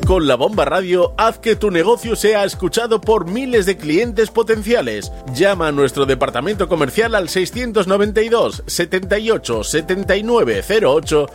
Con La Bomba Radio, haz que tu negocio sea escuchado por miles de clientes potenciales. Llama a nuestro departamento comercial al 692 78 79 08